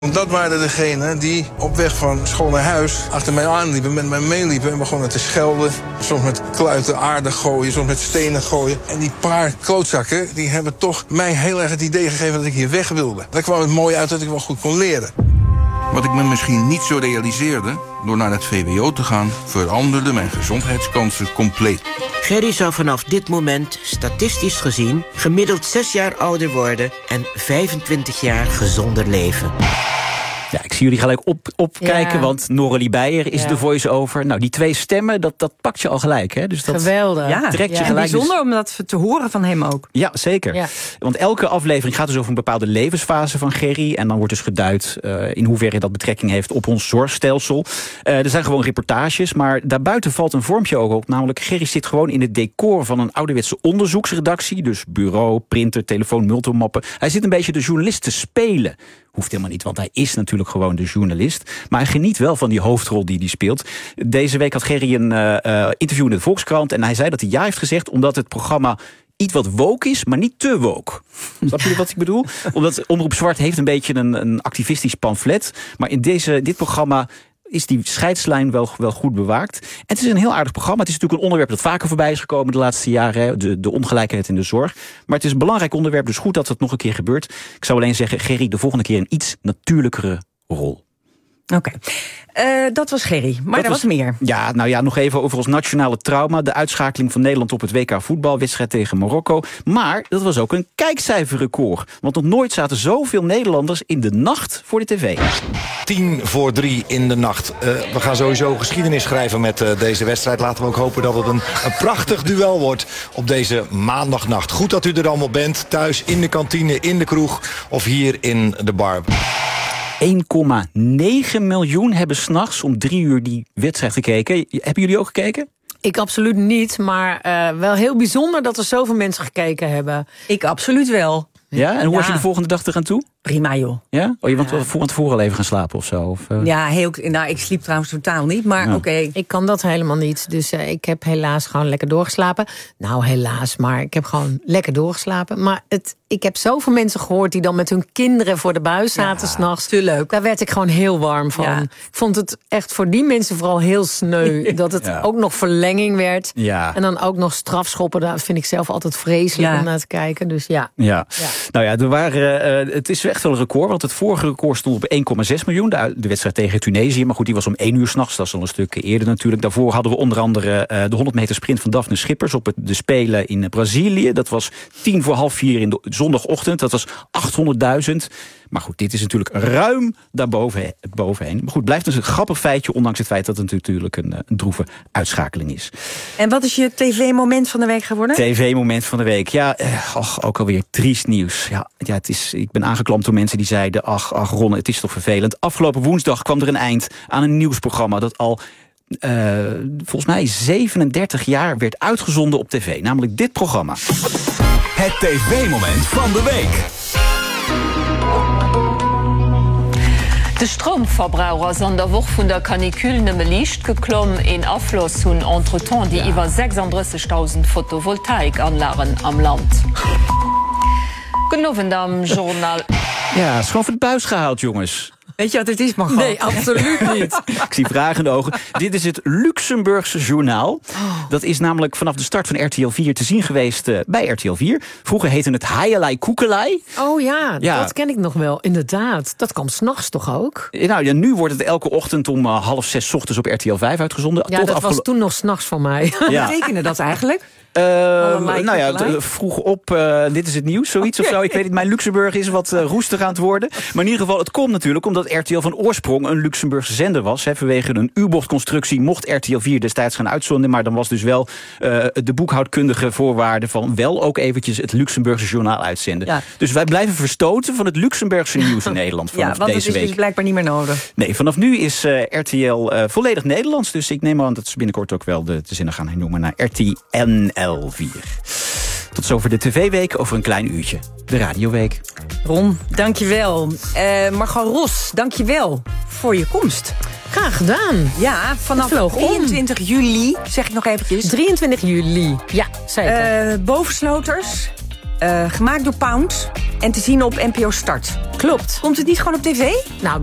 Dat waren degenen die op weg van school naar huis achter mij aanliepen, met mij meeliepen en begonnen te schelden. Soms met kluiten aarde gooien, soms met stenen gooien. En die paar klootzakken die hebben toch mij heel erg het idee gegeven dat ik hier weg wilde. Daar kwam het mooi uit dat ik wel goed kon leren. Wat ik me misschien niet zo realiseerde, door naar het VWO te gaan, veranderde mijn gezondheidskansen compleet. Gerry zou vanaf dit moment, statistisch gezien, gemiddeld 6 jaar ouder worden en 25 jaar gezonder leven. Ja, ik zie jullie gelijk opkijken, want Noralie Beijer is de voice-over. Nou, die 2 stemmen, dat pakt je al gelijk, hè? Dus dat geweldig. Trekt je gelijk. Bijzonder om dat te horen van hem ook. Ja, zeker. Ja. Want elke aflevering gaat dus over een bepaalde levensfase van Gerry. En dan wordt dus geduid in hoeverre dat betrekking heeft op ons zorgstelsel. Er zijn gewoon reportages, maar daarbuiten valt een vormpje ook op. Namelijk, Gerry zit gewoon in het decor van een ouderwetse onderzoeksredactie. Dus bureau, printer, telefoon, multimappen. Hij zit een beetje de journalist te spelen. Hoeft helemaal niet, want hij is natuurlijk gewoon de journalist. Maar hij geniet wel van die hoofdrol die hij speelt. Deze week had Gerry een interview in de Volkskrant. En hij zei dat hij ja heeft gezegd omdat het programma iets wat woke is, maar niet te woke. Snap je wat ik bedoel? Omdat Omroep Zwart heeft een beetje een activistisch pamflet. Maar in dit programma is die scheidslijn wel goed bewaakt. En het is een heel aardig programma. Het is natuurlijk een onderwerp dat vaker voorbij is gekomen de laatste jaren. De ongelijkheid in de zorg. Maar het is een belangrijk onderwerp, dus goed dat het nog een keer gebeurt. Ik zou alleen zeggen, Gerry, de volgende keer een iets natuurlijkere rol. Oké. Dat was Gerry, maar er was meer. Ja, nou ja, nog even over ons nationale trauma. De uitschakeling van Nederland op het WK voetbal, wedstrijd tegen Marokko. Maar dat was ook een kijkcijferrecord. Want nog nooit zaten zoveel Nederlanders in de nacht voor de tv. 2:50 in de nacht. We gaan sowieso geschiedenis schrijven met deze wedstrijd. Laten we ook hopen dat het een prachtig duel wordt op deze maandagnacht. Goed dat u er allemaal bent, thuis, in de kantine, in de kroeg of hier in de bar. 1,9 miljoen hebben 's nachts om 3 uur die wedstrijd gekeken. Hebben jullie ook gekeken? Ik absoluut niet, maar wel heel bijzonder dat er zoveel mensen gekeken hebben. Ik absoluut wel. Ja, en hoe was je de volgende dag er aan toe? Prima, joh. Ja? Oh, je bent van tevoren al even gaan slapen of zo? Of, Ja, ik sliep trouwens totaal niet, maar oké. Ik kan dat helemaal niet, dus ik heb helaas gewoon lekker doorgeslapen. Nou, helaas, maar ik heb gewoon lekker doorgeslapen. Maar ik heb zoveel mensen gehoord die dan met hun kinderen voor de buis zaten 's nachts. Te leuk. Daar werd ik gewoon heel warm van. Ja. Ik vond het echt voor die mensen vooral heel sneu. Dat het ook nog verlenging werd. Ja. En dan ook nog strafschoppen. Dat vind ik zelf altijd vreselijk om naar te kijken. Dus ja. Nou ja, het is echt wel een record. Want het vorige record stond op 1,6 miljoen. De wedstrijd tegen Tunesië. Maar goed, die was om 1 uur 's nachts. Dat is al een stuk eerder natuurlijk. Daarvoor hadden we onder andere de 100 meter sprint van Daphne Schippers op de Spelen in Brazilië. Dat was 3:45 in de zondagochtend. Dat was 800.000. Maar goed, dit is natuurlijk ruim daarbovenheen. Maar goed, blijft dus een grappig feitje, ondanks het feit dat het natuurlijk een droeve uitschakeling is. En wat is je tv-moment van de week geworden? TV-moment van de week. Ja, ook alweer triest nieuws. Ja, ik ben aangeklampt door mensen die zeiden, ach Ron, het is toch vervelend. Afgelopen woensdag kwam er een eind aan een nieuwsprogramma dat al volgens mij 37 jaar werd uitgezonden op tv. Namelijk dit programma. Het tv-moment van de week. De Stromverbraucher an der Woch vun der Kanikül nëmme liicht geklommen en Affloss hunn entretemps die iwwer 36.000 Photovoltaikanlagen am Land. Genoven am Journal. Ja, is gewoon voor de buis gehaald, jongens. Weet je wat het is, Margot? Nee, absoluut niet. Ik zie vragen in de ogen. Dit is het Luxemburgse journaal. Dat is namelijk vanaf de start van RTL 4 te zien geweest bij RTL 4. Vroeger heette het Haielai Koekelai. Oh ja, dat ken ik nog wel. Inderdaad. Dat kwam 's nachts toch ook? Nou ja, nu wordt het elke ochtend om 5:30 's ochtends op RTL 5 uitgezonden. Ja, dat was toen nog 's nachts voor mij. Ja. Wat betekende dat eigenlijk? Vroeg op, dit is het nieuws, zoiets of zo. Ik weet niet, mijn Luxemburg is wat roestig aan het worden. Maar in ieder geval, het komt natuurlijk omdat RTL van oorsprong een Luxemburgse zender was. Vanwege een U-bochtconstructie mocht RTL 4 destijds gaan uitzonden. Maar dan was dus wel de boekhoudkundige voorwaarde van wel ook eventjes het Luxemburgse journaal uitzenden. Ja. Dus wij blijven verstoten van het Luxemburgse nieuws in Nederland vanaf deze week. Ja, want het is dus blijkbaar niet meer nodig. Nee, vanaf nu is RTL volledig Nederlands. Dus ik neem aan dat ze binnenkort ook wel de zinnen gaan hernoemen naar RTNL 4. Tot zover de TV-week over een klein uurtje. De Radioweek. Ron, dankjewel. Margot Ros, dankjewel voor je komst. Graag gedaan. Ja, vanaf 23 juli, zeg ik nog eventjes. 23 juli, ja, zeker. Bovensloters. Gemaakt door Pound en te zien op NPO Start. Klopt. Komt het niet gewoon op tv? Nou,